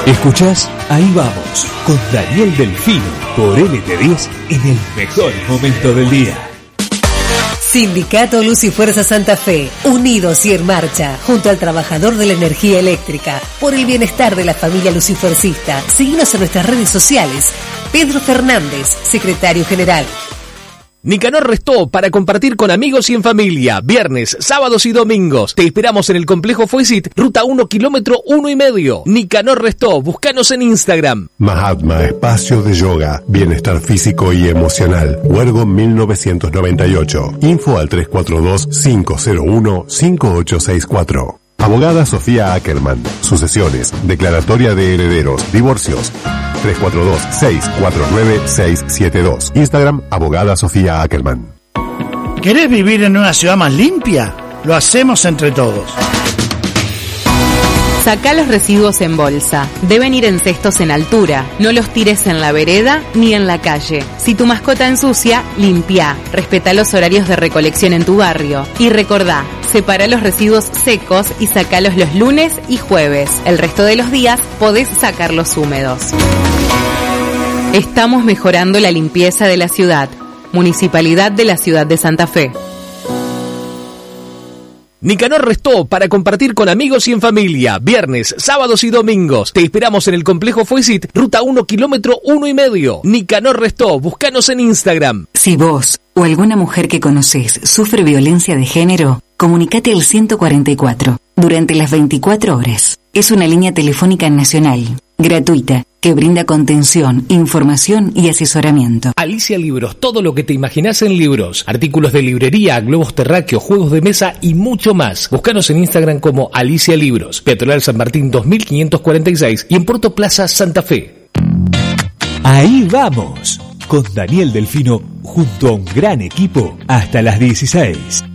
Escuchás Ahí Vamos, con Daniel Delfino, por LT10, en el mejor momento del día. Sindicato Luz y Fuerza Santa Fe, unidos y en marcha, junto al trabajador de la energía eléctrica, por el bienestar de la familia lucifercista. Síguenos en nuestras redes sociales. Pedro Fernández, secretario general. Nicanor Restó, para compartir con amigos y en familia, viernes, sábados y domingos. Te esperamos en el complejo Foisit, ruta 1, kilómetro 1,5. Nicanor Restó, búscanos en Instagram. Mahatma, espacio de yoga, bienestar físico y emocional. Huergo 1998. Info al 342-501-5864. Abogada Sofía Ackerman. Sucesiones, declaratoria de herederos, divorcios. 342-649-672. Instagram, Abogada Sofía Ackerman. ¿Querés vivir en una ciudad más limpia? Lo hacemos entre todos. Sacá los residuos en bolsa. Deben ir en cestos en altura. No los tires en la vereda ni en la calle. Si tu mascota ensucia, limpia. Respetá los horarios de recolección en tu barrio. Y recordá, separa los residuos secos y sacalos los lunes y jueves. El resto de los días podés sacarlos húmedos. Estamos mejorando la limpieza de la ciudad. Municipalidad de la Ciudad de Santa Fe. Nicanor Restó, para compartir con amigos y en familia, viernes, sábados y domingos. Te esperamos en el complejo Foisit, ruta 1, kilómetro 1,5. Nicanor Restó, búscanos en Instagram. Si vos o alguna mujer que conocés sufre violencia de género, comunicate al 144 durante las 24 horas. Es una línea telefónica nacional, gratuita, que brinda contención, información y asesoramiento. Alicia Libros, todo lo que te imaginás en libros. Artículos de librería, globos terráqueos, juegos de mesa y mucho más. Búscanos en Instagram como Alicia Libros, Peatonal San Martín 2546 y en Puerto Plaza Santa Fe. Ahí vamos, con Daniel Delfino, junto a un gran equipo, hasta las 16.